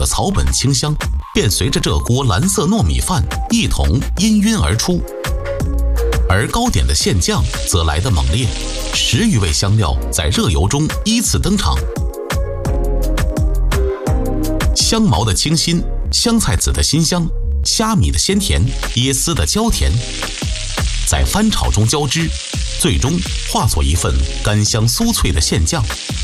的草本清香，便随着这锅蓝色糯米饭一同氤氲而出。而糕点的馅酱则来得猛烈，10余味香料在热油中依次登场。香茅的清新，香菜籽的辛香，虾米的鲜甜，椰丝的焦甜，在翻炒中交织，最终化作一份干香酥脆的馅酱。